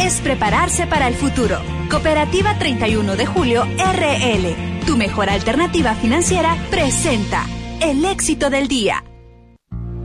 es prepararse para el futuro. Cooperativa 31 de Julio RL, tu mejor alternativa financiera, presenta el éxito del día.